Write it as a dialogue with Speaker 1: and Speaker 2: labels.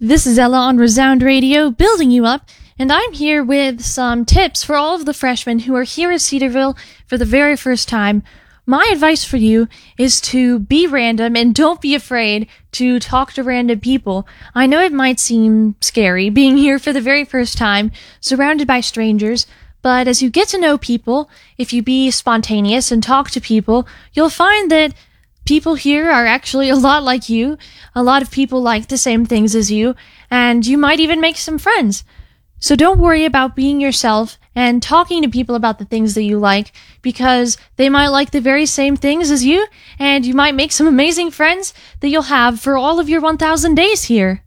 Speaker 1: This is Ella on Resound Radio, building you up, and I'm here with some tips for all of the freshmen who are here at Cedarville for the very first time. My advice for you is to be random and don't be afraid to talk to random people. I know it might seem scary being here for the very first time, surrounded by strangers, but as you get to know people, if you be spontaneous and talk to people, you'll find that people here are actually a lot like you. A lot of people like the same things as you, and you might even make some friends. So don't worry about being yourself and talking to people about the things that you like, because they might like the very same things as you, and you might make some amazing friends that you'll have for all of your 1,000 days here.